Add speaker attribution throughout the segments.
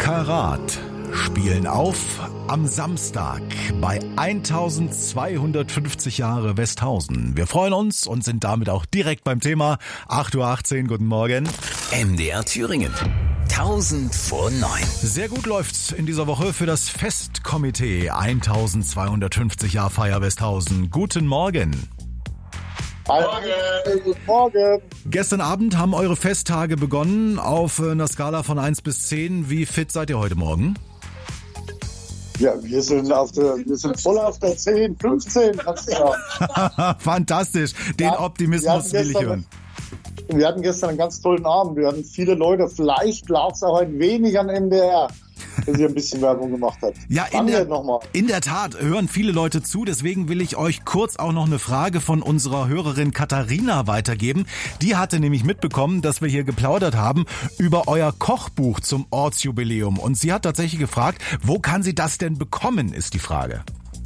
Speaker 1: Karat spielen auf am Samstag bei 1250 Jahre Westhausen. Wir freuen uns und sind damit auch direkt beim Thema. 8:18 Uhr, guten Morgen.
Speaker 2: MDR Thüringen. 1000 vor 9.
Speaker 1: Sehr gut läuft's in dieser Woche für das Festkomitee 1250 Jahre Feier Westhausen. Guten Morgen.
Speaker 3: Guten Morgen.
Speaker 1: Gestern Abend haben eure Festtage begonnen auf einer Skala von 1 bis 10. Wie fit seid ihr heute Morgen?
Speaker 3: Ja, wir sind voll auf der 10, 15.
Speaker 1: Fantastisch. Den Optimismus will ich hören.
Speaker 3: Wir hatten gestern einen ganz tollen Abend. Wir hatten viele Leute. Vielleicht lag es auch ein wenig an MDR, dass ihr ein bisschen Werbung gemacht habt.
Speaker 1: Ja, in der Tat hören viele Leute zu. Deswegen will ich euch kurz auch noch eine Frage von unserer Hörerin Katharina weitergeben. Die hatte nämlich mitbekommen, dass wir hier geplaudert haben über euer Kochbuch zum Ortsjubiläum. Und sie hat tatsächlich gefragt, wo kann sie das denn bekommen, ist die Frage.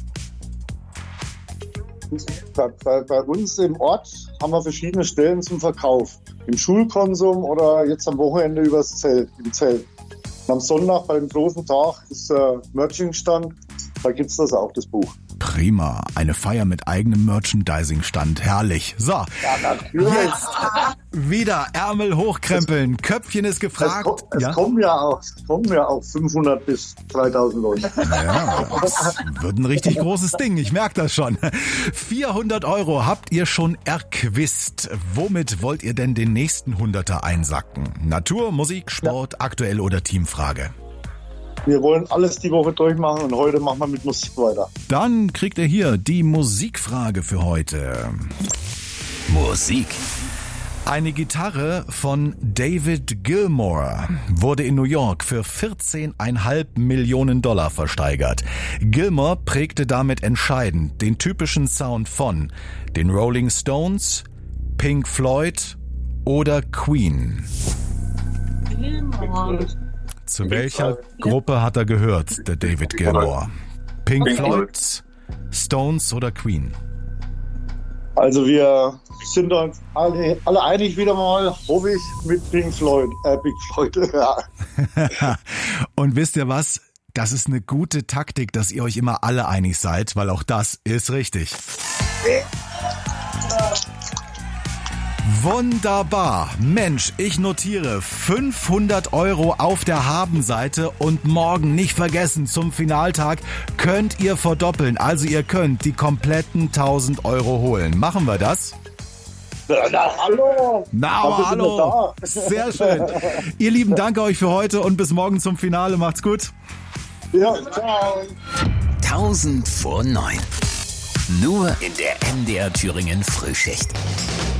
Speaker 3: Bei uns im Ort haben wir verschiedene Stellen zum Verkauf. Im Schulkonsum oder jetzt am Wochenende im Zelt. Und am Sonntag beim großen Tag ist Merching-Stand. Da gibt's das auch, das Buch.
Speaker 1: Prima. Eine Feier mit eigenem Merchandising-Stand. Herrlich. So.
Speaker 3: Ja, natürlich.
Speaker 1: Jetzt wieder Ärmel hochkrempeln. Köpfchen ist gefragt.
Speaker 3: Es kommen ja auch 500 bis 3000 Leute.
Speaker 1: Ja, das wird ein richtig großes Ding. Ich merke das schon. 400 € habt ihr schon erquizt. Womit wollt ihr denn den nächsten 100er einsacken? Natur, Musik, Sport, aktuell oder Teamfrage?
Speaker 3: Wir wollen alles die Woche durchmachen und heute machen wir mit Musik weiter.
Speaker 1: Dann kriegt ihr hier die Musikfrage für heute.
Speaker 2: Musik.
Speaker 1: Eine Gitarre von David Gilmour wurde in New York für 14,5 Millionen $ versteigert. Gilmour prägte damit entscheidend den typischen Sound von den Rolling Stones, Pink Floyd oder Queen. Zu welcher Gruppe hat er gehört, der David Gilmour? Pink Floyd, Stones oder Queen?
Speaker 3: Also wir sind uns alle einig wieder mal, hoffe ich, mit Pink Floyd. Ja.
Speaker 1: Und wisst ihr was? Das ist eine gute Taktik, dass ihr euch immer alle einig seid, weil auch das ist richtig. Wunderbar. Mensch, ich notiere 500 € auf der Habenseite und morgen nicht vergessen, zum Finaltag könnt ihr verdoppeln. Also ihr könnt die kompletten 1000 € holen. Machen wir das?
Speaker 3: Na, hallo.
Speaker 1: Na, aber hallo. Sehr schön. Ihr Lieben, danke euch für heute und bis morgen zum Finale. Macht's gut.
Speaker 3: Ja, ciao.
Speaker 2: 1000 vor 9. Nur in der MDR Thüringen Frühschicht.